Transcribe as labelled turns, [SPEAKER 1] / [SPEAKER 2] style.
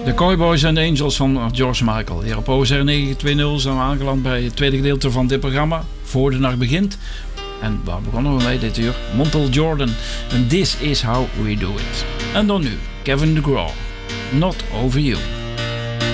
[SPEAKER 1] De Cowboys and Angels van George Michael. Hier op OSR 920 zijn we aangeland bij het tweede gedeelte van dit programma. Voor de nacht begint. En waar begonnen we mee dit uur? Montel Jordan. En This Is How We Do It. En dan nu, Kevin DeGraw. Not Over You.